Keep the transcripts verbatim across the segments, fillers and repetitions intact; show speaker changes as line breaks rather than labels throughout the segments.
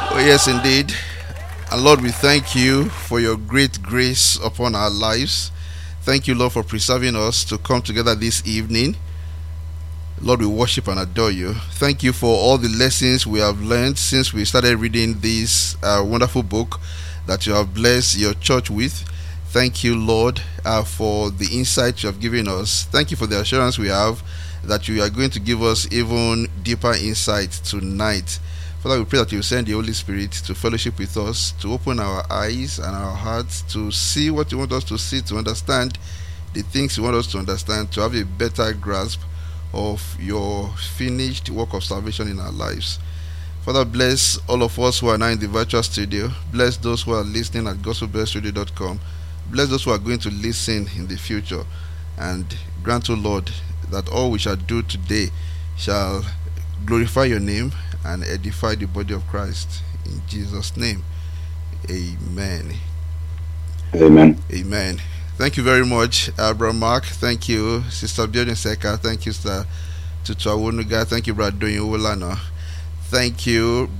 Oh, yes, indeed. And Lord, we thank you for your great grace upon our lives. Thank you, Lord, for preserving us to come together this evening. Lord, we worship and adore you. Thank you for all the lessons we have learned since we started reading this uh, wonderful book that you have blessed your church with. Thank you, Lord, uh, for the insight you have given us. Thank you for the assurance we have that you are going to give us even deeper insight tonight. Father, we pray that you send the Holy Spirit to fellowship with us, to open our eyes and our hearts, to see what you want us to see, to understand the things you want us to understand, to have a better grasp of your finished work of salvation in our lives. Father, bless all of us who are now in the virtual studio. Bless those who are listening at gospel best radio dot com. Bless those who are going to listen in the future. And grant, O Lord, that all we shall do today shall glorify your name and edify the body of Christ. In Jesus' name, amen.
Amen.
Amen. Thank you very much, uh, Brother Mark. Thank you, Sister Bjorn Seka. Thank you, Sister Tutu Awunuga. Thank you, Brother Doyin Owolana. Thank you.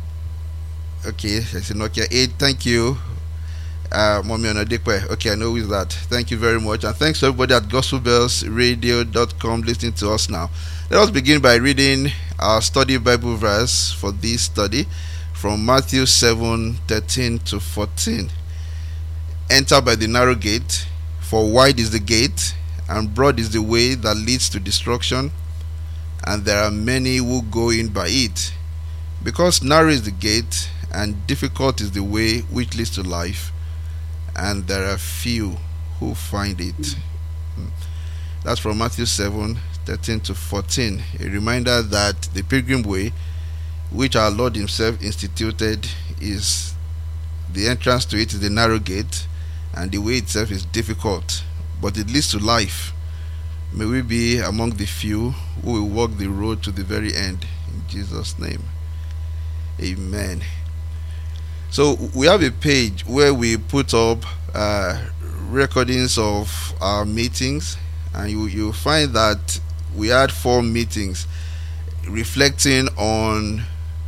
Okay, I said Nokia eight. Thank you, uh, Mommy Onadekwe. Okay, I know who is that. Thank you very much. And thanks to everybody at gospel bells radio dot com listening to us now. Let us begin by reading our study Bible verse for this study from Matthew seven thirteen to fourteen. Enter by the narrow gate, for wide is the gate, and broad is the way that leads to destruction, and there are many who go in by it. Because narrow is the gate, and difficult is the way which leads to life, and there are few who find it. That's from Matthew seven thirteen to fourteen. A reminder that the pilgrim way, which our Lord himself instituted, is the entrance to it is the narrow gate, and the way itself is difficult, but it leads to life. May we be among the few who will walk the road to the very end. In Jesus' name, amen. So we have a page where we put up uh, recordings of our meetings, and you you find that we had four meetings reflecting on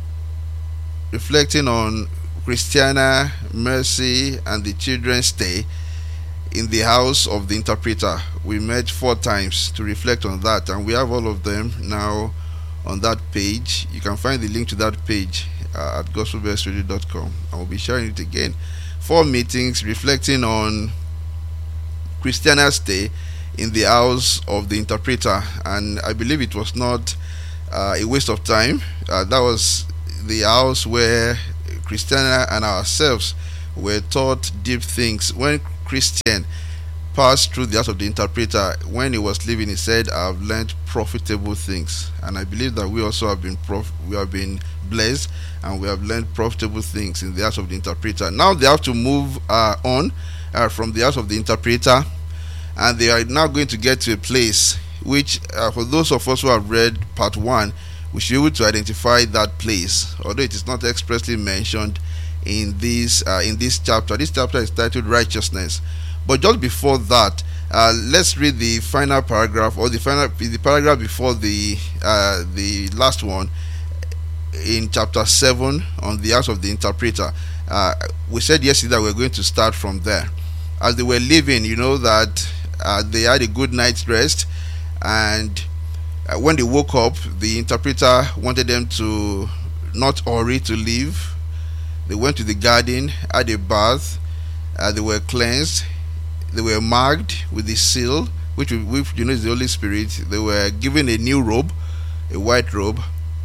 reflecting on Christiana, Mercy, and the children's stay in the house of the interpreter. We met four times to reflect on that, and we have all of them now on that page. You can find the link to that page uh, at gospel best radio dot com, and we'll be sharing it again. Four meetings reflecting on Christiana's stay in the house of the interpreter, and I believe it was not uh, a waste of time. Uh, that was the house where Christiana and ourselves were taught deep things. When Christian passed through the house of the interpreter, when he was leaving, he said, "I have learned profitable things," and I believe that we also have been prof- we have been blessed, and we have learned profitable things in the house of the interpreter. Now they have to move uh, on uh, from the house of the interpreter, and they are now going to get to a place which, uh, for those of us who have read part one, we should be able to identify that place, although it is not expressly mentioned in this uh, in this chapter. This chapter is titled Righteousness. But just before that, uh, let's read the final paragraph, or the final the paragraph before the uh, the last one in chapter seven on the house of the interpreter. Uh, we said yesterday that we we're going to start from there. As they were leaving, you know that uh, they had a good night's rest, and uh, when they woke up, the interpreter wanted them to not hurry to leave. They went to the garden, had a bath, uh, they were cleansed, they were marked with the seal, which, which you know is the Holy Spirit. They were given a new robe, a white robe,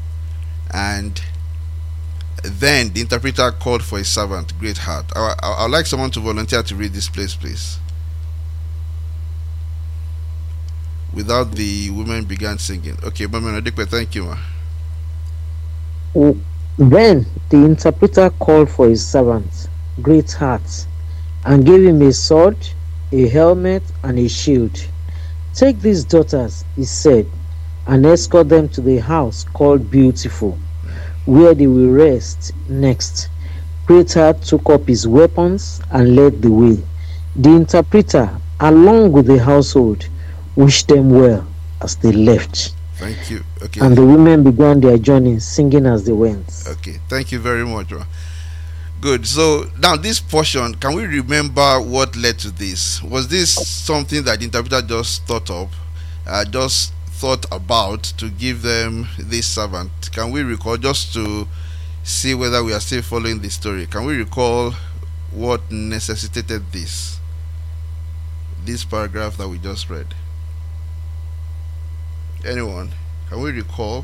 and then the interpreter called for a servant, Great Heart. I, I, I'd like someone to volunteer to read this place, please. Without the women began singing. Okay, Mama Nadikwe, thank you, ma.
Then the interpreter called for his servant, Great Heart, and gave him a sword, a helmet, and a shield. Take these daughters, he said, and escort them to the house called Beautiful, where they will rest next. Great Heart took up his weapons and led the way. The interpreter, along with the household, wished them well as they left.
Thank you. Okay.
And the women began their journey singing as they went.
Okay. Thank you very much. Ma. Good. So now this portion, can we remember what led to this? Was this something that the interpreter just thought of, uh, just thought about to give them this servant? Can we recall, just to see whether we are still following the story? Can we recall what necessitated this? This paragraph that we just read. Anyone? Can we recall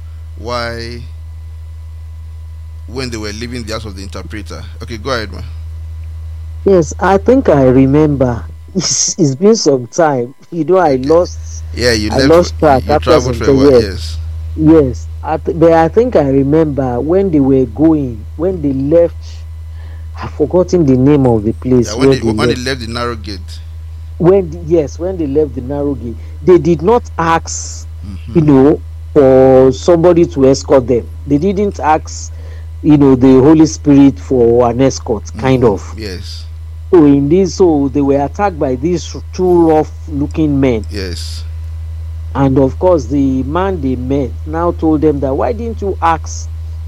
why, when they were leaving the house of the interpreter? Okay, go ahead, man.
Yes, I think I remember. It's, it's been some time. You know, I lost.
Yeah, you
I
left.
lost track
You
after
traveled
some
for a
time.
while.
Yes,
Yes.
yes. I th- but I think I remember when they were going, when they left. I've forgotten the name of the place
Yeah, when
where
they
they
when they
left.
left the narrow gate.
When the, yes, when they left the narrow gate, they did not ask, you
Mhm.
know, for somebody to escort them. They didn't ask, you know, the Holy Spirit for an escort, kind
Mhm.
of.
Yes.
So in this, so they were attacked by these two rough-looking men,
Yes.
and of course, the man they met now told them that, why didn't you ask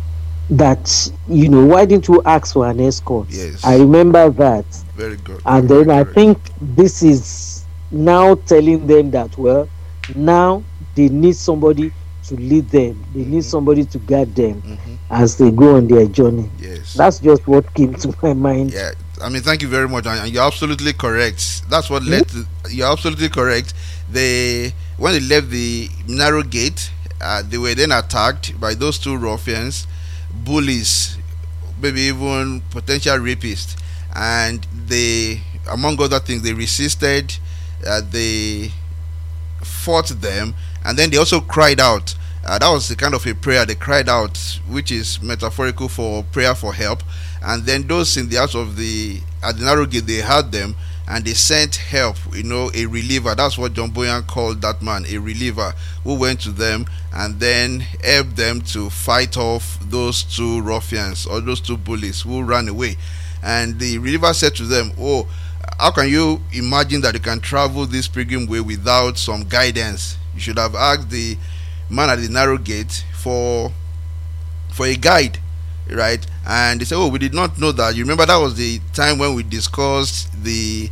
that, you know, why didn't you ask for an escort?
Yes.
I remember that.
Very good.
And
Very,
then I
very correct.
think this is now telling them that, well, now they need somebody to lead them, they need somebody to guide them
Mhm.
as they go on their journey.
Yes.
That's just what came to my mind.
Yeah. I mean, thank you very much, and and you're absolutely correct. That's what led to. You're absolutely correct. They, when they left the narrow gate, uh, they were then attacked by those two ruffians, bullies, maybe even potential rapists, and they, among other things, they resisted. Uh, they fought them, and then they also cried out. Uh, that was the kind of a prayer they cried out, which is metaphorical for prayer for help. And then those in the house of the at the narrow gate, they had them, and they sent help. You know, a reliever. That's what John Boyan called that man, a reliever, who went to them and then helped them to fight off those two ruffians or those two bullies who ran away. And the reliever said to them, "Oh, how can you imagine that you can travel this pilgrim way without some guidance? You should have asked the man at the narrow gate for for a guide, right?" And they said, "Oh, we did not know that." You remember that was the time when we discussed the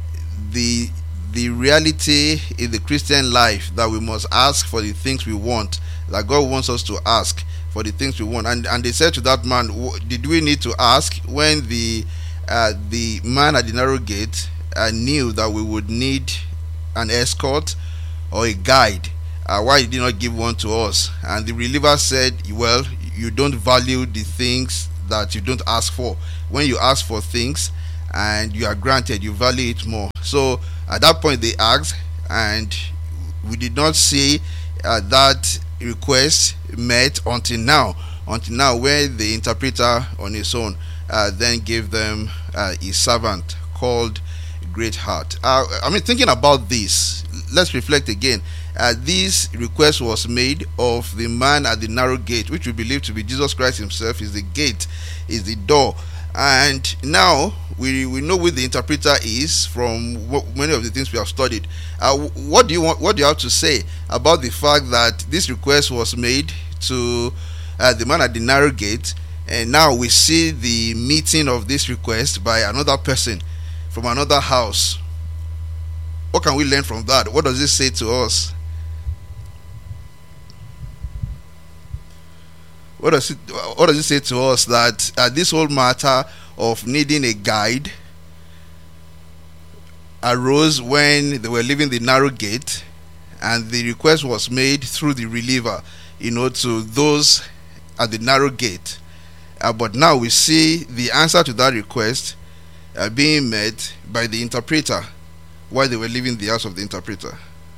the the reality in the Christian life, that we must ask for the things we want, that God wants us to ask for the things we want. And and they said to that man, "Did we need to ask when the uh, the man at the narrow gate uh, knew that we would need an escort or a guide? Uh, why did he not give one to us?" And the reliever said, "Well, you don't value the things that you don't ask for. When you ask for things and you are granted, you value it more." So at that point they asked, and we did not see uh, that request met until now. Until now, where the interpreter on his own uh, then gave them uh, his servant called Great Heart. Uh, I mean, thinking about this, let's reflect again. Uh, this request was made of the man at the narrow gate, which we believe to be Jesus Christ himself. Is the gate, is the door. And now we we know who the interpreter is from what, many of the things we have studied. Uh, what do you want? What do you have to say about the fact that this request was made to uh, the man at the narrow gate, and now we see the meeting of this request by another person from another house? What can we learn from that? What does this say to us? What does it What does it say to us, that uh, this whole matter of needing a guide arose when they were leaving the narrow gate, and the request was made through the reliever, you know, to those at the narrow gate. Uh, but now we see the answer to that request uh, being met by the interpreter while they were leaving the house of the interpreter.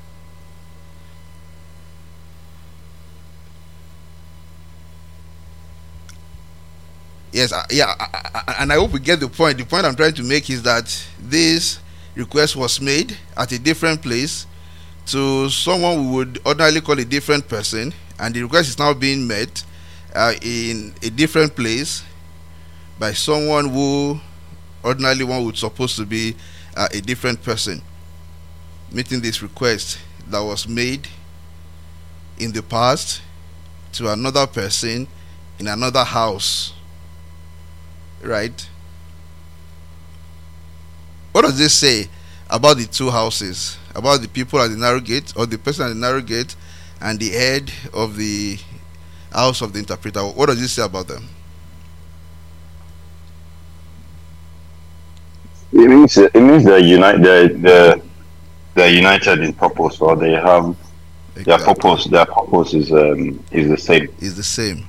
Yes, uh, yeah, I, I, and I hope we get the point. The point I'm trying to make is that this request was made at a different place to someone we would ordinarily call a different person, and the request is now being met uh, in a different place by someone who ordinarily one would suppose to be uh, a different person, meeting this request that was made in the past to another person in another house, right? What does this say about the two houses, about the people at the narrow gate, or the person at the narrow gate and the head of the house of the interpreter? What does this say about them?
It means it means they're united. They're, they're, they're united in purpose, or they have
Exactly.
their purpose. Their purpose is um is the same.
Is the same.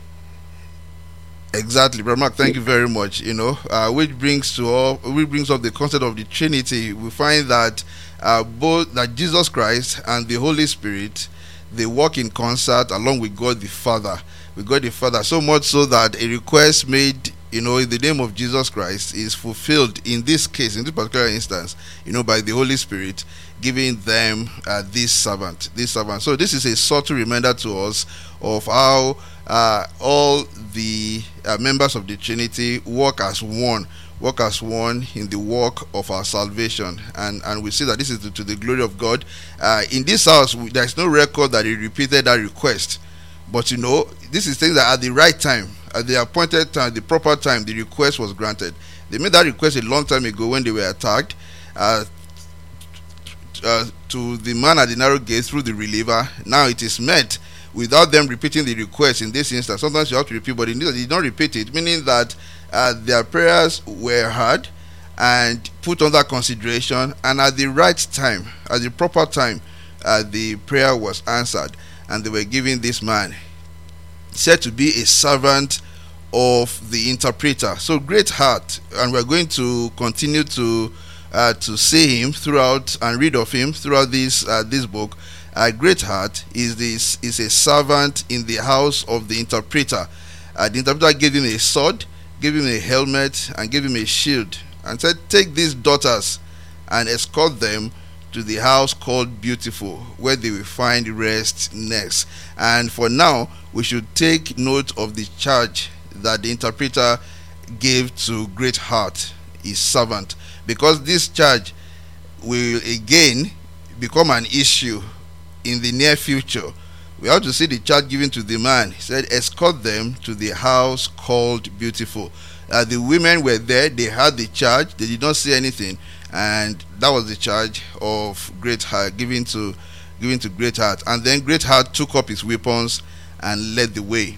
Exactly, Brother Mark. Thank you very much. You know, uh, which brings to all, which brings up the concept of the Trinity. We find that uh, both that Jesus Christ and the Holy Spirit, they work in concert along with God the Father. With God the Father, so much so that a request made, you know, in the name of Jesus Christ is fulfilled in this case, in this particular instance, you know, by the Holy Spirit, giving them uh, this servant, this servant. So this is a subtle reminder to us of how uh, all the uh, members of the Trinity work as one, work as one in the work of our salvation, and and we see that this is to, to the glory of God. Uh, in this house, we, there is no record that he repeated that request, but you know, this is things that at the right time, at the appointed time, the proper time, the request was granted. They made that request a long time ago when they were attacked. Uh, uh, to the man at the narrow gate through the reliever. Now it is met without them repeating the request in this instance. Sometimes you have to repeat, but in this, they did not repeat it, meaning that uh, their prayers were heard and put under consideration, and at the right time, at the proper time, uh, the prayer was answered, and they were giving this man, said to be a servant of the interpreter. So great heart, and we're going to continue to uh, to see him throughout and read of him throughout this uh, this book. Uh, great heart is this is a servant in the house of the interpreter. Uh, the interpreter gave him a sword, gave him a helmet, and gave him a shield, and said, "Take these daughters and escort them to the house called Beautiful, where they will find rest next." And for now, we should take note of the charge that the interpreter gave to Great Heart, his servant, because this charge will again become an issue in the near future. We have to see the charge given to the man. He said, "Escort them to the house called Beautiful." Uh, the women were there, they had the charge, they did not say anything, and that was the charge of Great Heart given to given to Great Heart. And then Great Heart took up his weapons and led the way.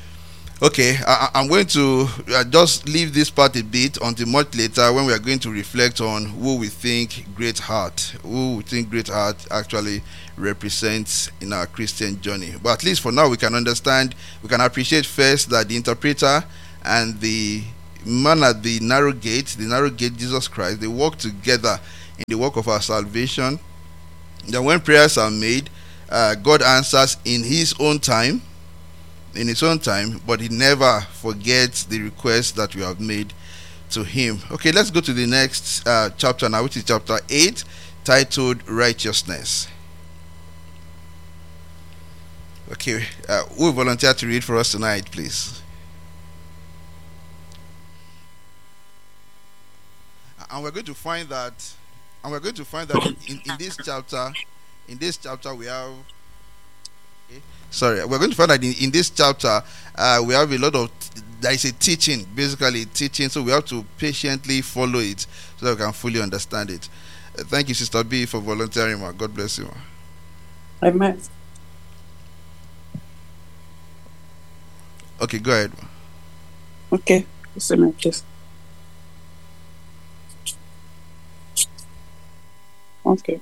Okay, I, I'm going to uh, just leave this part a bit until much later, when we are going to reflect on who we think Great Heart, who we think Great Heart actually represents in our Christian journey. But at least for now, we can understand, we can appreciate first that the interpreter and the man at the narrow gate, the narrow gate, Jesus Christ, they work together in the work of our salvation. That when prayers are made, uh, God answers in his own time, in his own time, but he never forgets the request that we have made to him. Okay, let's go to the next uh, chapter now, which is chapter eight, titled Righteousness. Okay, uh, who will volunteer to read for us tonight, please? And we're going to find that, and we're going to find that in, in this chapter, in this chapter we have, okay, sorry, we're going to find that in, in this chapter uh, we have a lot of, there is a teaching, basically teaching, so we have to patiently follow it so that we can fully understand it. Uh, thank you, Sister B, for volunteering, ma. God bless you, ma.
Amen.
Okay, go ahead, ma.
Okay, just a minute, please. Okay.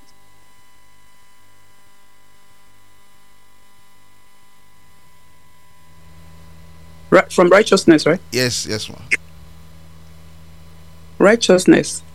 Right, from righteousness, right?
Yes, yes, ma.
Righteousness.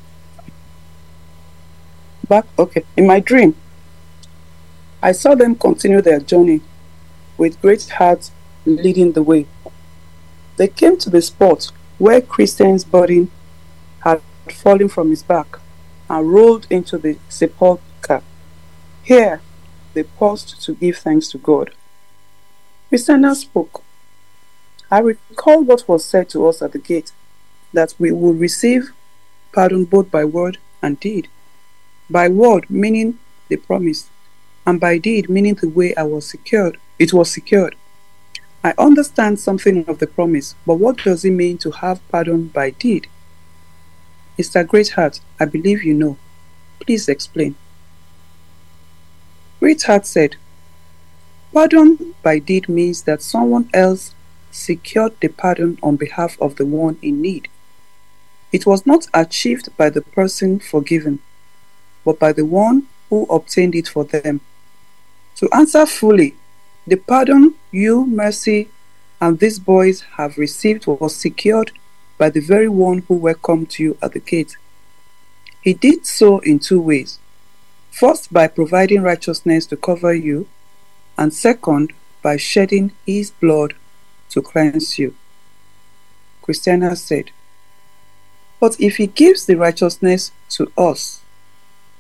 Back, okay. In my dream, I saw them continue their journey with Great Heart leading the way. They came to the spot where Christian's body had fallen from his back and rolled into the sepulchre. Here, they paused to give thanks to God. Christiana spoke. I recall what was said to us at the gate, that we will receive pardon both by word and deed. By word, meaning the promise, and by deed meaning the way I was secured, it was secured. I understand something of the promise, but what does it mean to have pardon by deed? Mister Greatheart, I believe you know. Please explain. Greatheart said, pardon by deed means that someone else secured the pardon on behalf of the one in need. It was not achieved by the person forgiven, but by the one who obtained it for them. To answer fully, the pardon you, Mercy, and these boys have received was secured by the very one who welcomed you at the gate. He did so in two ways. First, by providing righteousness to cover you, and second, by shedding his blood to cleanse you. Christiana said, but if he gives the righteousness to us,